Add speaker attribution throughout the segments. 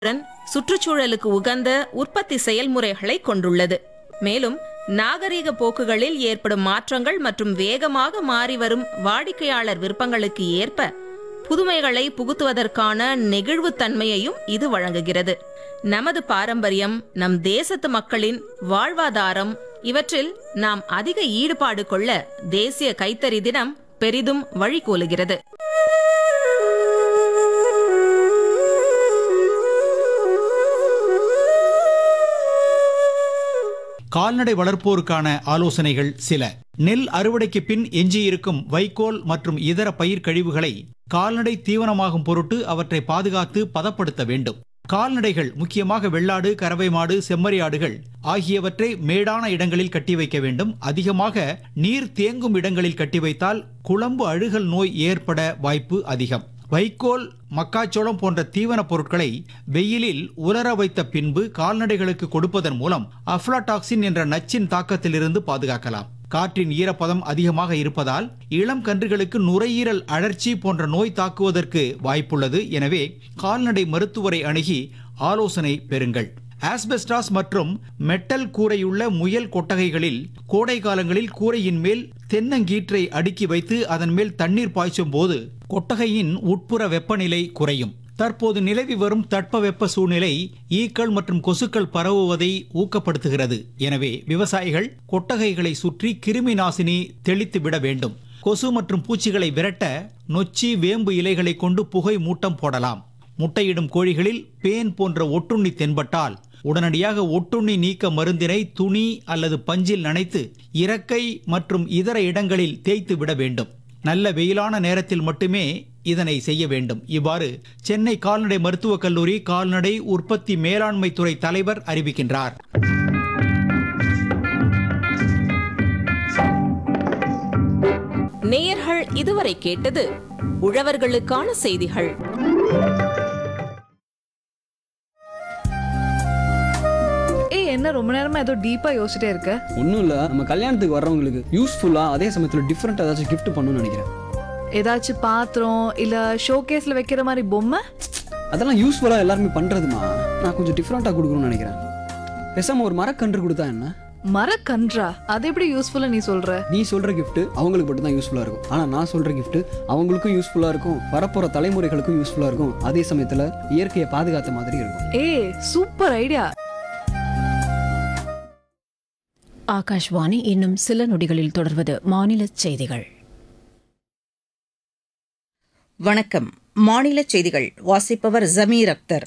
Speaker 1: சுற்றுச்சூழலுக்கு உகந்த உற்பத்தி செயல்முறைகளை கொண்டுள்ளது. மேலும் நாகரீக போக்குகளில் ஏற்படும் மாற்றங்கள் மற்றும் வேகமாக மாறிவரும் வாடிக்கையாளர் விருப்பங்களுக்கு ஏற்ப புதுமைகளை புகுத்துவதற்கான நெகிழ்வுத்தன்மையையும் இது வழங்குகிறது. நமது பாரம்பரியம், நம் தேசத்து மக்களின் வாழ்வாதாரம் இவற்றில் நாம் அதிக ஈடுபாடு கொள்ள தேசிய கைத்தறி தினம் பெரிதும் வழிகோலுகிறது.
Speaker 2: கால்நடை வளர்ப்போருக்கான ஆலோசனைகள் சில. நெல் அறுவடைக்கு பின் எஞ்சியிருக்கும் வைக்கோல் மற்றும் இதர பயிர் கழிவுகளை கால்நடை தீவனமாகும் பொருட்டு அவற்றை பாதுகாத்து பதப்படுத்த வேண்டும். கால்நடைகள், முக்கியமாக வெள்ளாடு, கறவை மாடு, செம்மறி ஆடுகள் ஆகியவற்றை மேடான இடங்களில் கட்டி வைக்க வேண்டும். அதிகமாக நீர் தேங்கும் இடங்களில் கட்டி வைத்தால் குளம்பு அழுகல் நோய் ஏற்பட வாய்ப்பு அதிகம். வைக்கோல், மக்காச்சோளம் போன்ற தீவன பொருட்களை வெயிலில் உலர வைத்த பின்பு கால்நடைகளுக்கு கொடுப்பதன் மூலம் அஃப்லாடாக்சின் என்ற நச்சின் தாக்கத்திலிருந்து பாதுகாக்கலாம். காற்றின் ஈரப்பதம் அதிகமாக இருப்பதால் இளம் கன்றுகளுக்கு நுரையீரல் அழற்சி போன்ற நோய் தாக்குவதற்கு வாய்ப்புள்ளது. எனவே கால்நடை மருத்துவரை அணுகி ஆலோசனை பெறுங்கள். ஆஸ்பெஸ்டாஸ் மற்றும் மெட்டல் கூரையுள்ள முயல் கொட்டகைகளில் கோடை காலங்களில் கூரையின் மேல் தென்னங்கீற்றை அடுக்கி வைத்து அதன் மேல் தண்ணீர் பாய்ச்சும் போது கொட்டகையின் உட்புற வெப்பநிலை குறையும். தற்போது நிலவி வரும் தட்பவெப்ப சூழ்நிலை ஈக்கள் மற்றும் கொசுக்கள் பரவுவதை ஊக்கப்படுத்துகிறது. எனவே விவசாயிகள் கொட்டகைகளை சுற்றி கிருமி நாசினி தெளித்து விட வேண்டும். கொசு மற்றும் பூச்சிகளை விரட்ட நொச்சி, வேம்பு இலைகளை கொண்டு புகை மூட்டம் போடலாம். முட்டையிடும் கோழிகளில் பேன் போன்ற ஒட்டுண்ணி தென்பட்டால் உடனடியாக ஒட்டுண்ணி நீக்க மருந்தினை துணி அல்லது பஞ்சில் நனைத்து இறக்கை மற்றும் இதர இடங்களில் தேய்த்து விட வேண்டும். நல்ல வெயிலான நேரத்தில் மட்டுமே இதனை செய்ய வேண்டும். இவ்வாறு சென்னை கால்நடை மருத்துவக் கல்லூரி கால்நடை உற்பத்தி மேலாண்மை துறை தலைவர் அறிவிக்கின்றார்.
Speaker 1: நேயர்கள் இதுவரை கேட்டது உழவர்களுக்கான செய்திகள்.
Speaker 3: என்ன ரொம்ப நேரமா ஏதோ டீப்பா யோசிச்சிட்டே இருக்க?
Speaker 4: ஒன்றும் இல்லை, நம்ம கல்யாணத்துக்கு வர்றவங்களுக்கு யூஸ்ஃபுல்லா அதே சமயத்தில் டிஃப்ரெண்ட் ஏதாச்சும் கிஃப்ட் பண்ணணும்னு நினைக்கிறேன்.
Speaker 3: ஏதாச்சும் பாத்திரம் இல்ல ஷோகேஸ்ல வைக்கிற மாதிரி பொம்மை,
Speaker 4: அதெல்லாம் யூஸ்ஃபுல்லா எல்லாருமே பண்றதுமா. நான் கொஞ்சம் டிஃப்ரெண்டா கொடுக்கணும்னு நினைக்கிறேன். பேசாம ஒரு மரக்கன்று கொடுத்தா என்ன?
Speaker 3: மரக்கன்றா? அது எப்படி யூஸ்ஃபுல்லா நீ சொல்ற?
Speaker 4: நீ சொல்ற கிஃப்ட் அவங்களுக்கு மட்டும் தான் யூஸ்ஃபுல்லா இருக்கும். ஆனா நான் சொல்ற கிஃப்ட் அவங்களுக்கும் யூஸ்ஃபுல்லா இருக்கும், வரப்போற தலைமுறைகளுக்கும் யூஸ்ஃபுல்லா இருக்கும். அதே சமயத்துல இயற்கையை பாதுகாத்த மாதிரி இருக்கும்.
Speaker 3: Super idea.
Speaker 5: ஆகாஷ்வாணி. இன்னும் சில நொடிகளில் தொடர்வது மாநில செய்திகள்.
Speaker 6: வணக்கம். மாநில செய்திகள் வாசிப்பவர் ஜமீர் அக்தர்.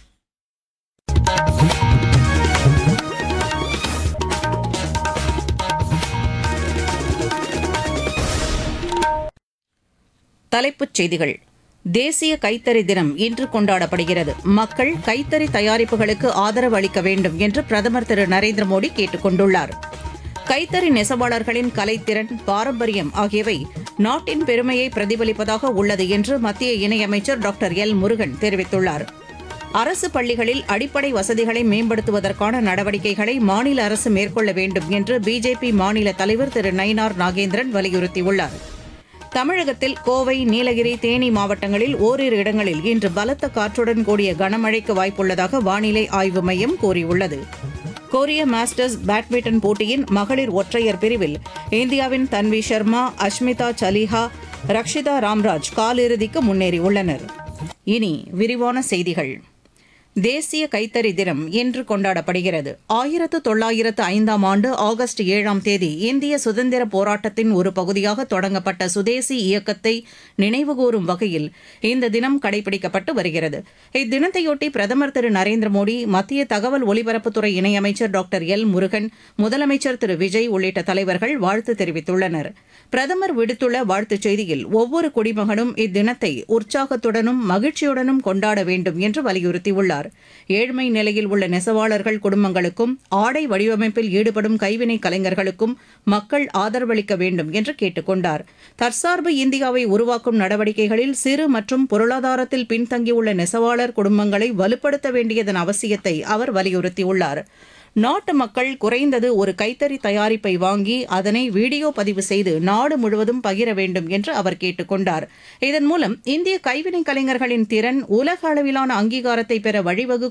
Speaker 6: தலைப்புச் செய்திகள். தேசிய கைத்தறி தினம் இன்று கொண்டாடப்படுகிறது. மக்கள் கைத்தறி தயாரிப்புகளுக்கு ஆதரவு அளிக்க வேண்டும் என்று பிரதமர் திரு நரேந்திர மோடி கேட்டுக் கொண்டுள்ளார். கைத்தறி நெசவாளர்களின் கலைத்திறன், பாரம்பரியம் ஆகியவை நாட்டின் பெருமையை பிரதிபலிப்பதாக உள்ளது என்று மத்திய இணையமைச்சர் டாக்டர் எல் முருகன் தெரிவித்துள்ளார். அரசு பள்ளிகளில் அடிப்படை வசதிகளை மேம்படுத்துவதற்கான நடவடிக்கைகளை மாநில அரசு மேற்கொள்ள வேண்டும் என்று பிஜேபி மாநில தலைவர் திரு நயினார் நாகேந்திரன் வலியுறுத்தியுள்ளார். தமிழகத்தில் கோவை, நீலகிரி, தேனி மாவட்டங்களில் ஓரிரு இடங்களில் இன்று பலத்த காற்றுடன் கூடிய கனமழைக்கு வாய்ப்புள்ளதாக வானிலை ஆய்வு மையம் கூறியுள்ளது. கொரிய மாஸ்டர்ஸ் பேட்மிண்டன் போட்டியின் மகளிர் ஒற்றையர் பிரிவில் இந்தியாவின் தன்வி சர்மா, அஷ்மிதா சலிஹா, ரக்ஷிதா ராம்ராஜ் காலிறுதிக்கு முன்னேறியுள்ளனர். இனி விரிவான செய்திகள். தேசிய கைத்தறி தினம் இன்று கொண்டாடப்படுகிறது. 1905ஆம் ஆண்டு ஆகஸ்ட் 7ஆம் தேதி இந்திய சுதந்திர போராட்டத்தின் ஒரு பகுதியாக தொடங்கப்பட்ட சுதேசி இயக்கத்தை நினைவுகூரும் வகையில் இந்த தினம் கடைபிடிக்கப்பட்டு வருகிறது. இத்தினத்தையொட்டி பிரதமர் திரு நரேந்திர மோடி, மத்திய தகவல் ஒலிபரப்புத்துறை இணையமைச்சர் டாக்டர் எல் முருகன், முதலமைச்சர் திரு விஜய் உள்ளிட்ட தலைவர்கள் வாழ்த்து தெரிவித்துள்ளனர். பிரதமர் விடுத்துள்ள வாழ்த்துச் செய்தியில் ஒவ்வொரு குடிமகனும் இத்தினத்தை உற்சாகத்துடனும் மகிழ்ச்சியுடனும் கொண்டாட வேண்டும் என்று வலியுறுத்தியுள்ளார். ஏழ்மை நிலையில் உள்ள நெசவாளர்கள் குடும்பங்களுக்கும் ஆடை வடிவமைப்பில் ஈடுபடும் கைவினை கலைஞர்களுக்கும் மக்கள் ஆதரவளிக்க வேண்டும் என்று கேட்டுக் கொண்டார். தற்சார்பு இந்தியாவை உருவாக்கும் நடவடிக்கைகளில் சிறு மற்றும் பொருளாதாரத்தில் பின்தங்கியுள்ள நெசவாளர் குடும்பங்களை வலுப்படுத்த வேண்டியதன் அவசியத்தை அவர் வலியுறுத்தியுள்ளார். நாட்டு மக்கள் குறைந்தது ஒரு கைத்தறி தயாரிப்பை வாங்கி அதனை வீடியோ பதிவு செய்து நாடு முழுவதும் பகிர வேண்டும் என்று அவர் கேட்டுக் கொண்டார். இதன் மூலம் இந்திய கைவினை கலைஞர்களின் திறன் உலக அளவிலான அங்கீகாரத்தை பெற வழிவகுக்கும்